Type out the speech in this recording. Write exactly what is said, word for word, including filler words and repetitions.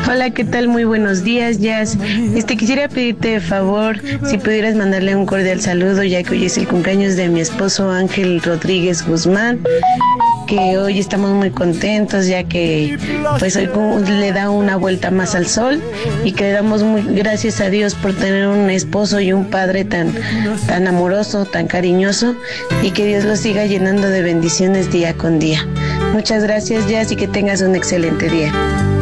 Hola, ¿qué tal? Muy buenos días, Jazz. Este, quisiera pedirte de favor si pudieras mandarle un cordial saludo, ya que hoy es el cumpleaños de mi esposo Ángel Rodríguez Guzmán, que hoy estamos muy contentos, ya que pues hoy le da una vuelta más al sol, y que le damos muy gracias a Dios por tener un esposo y un padre tan, tan amoroso, tan cariñoso, y que Dios lo siga llenando de bendiciones día con día. Muchas gracias, Jazz, y que tengas un excelente día.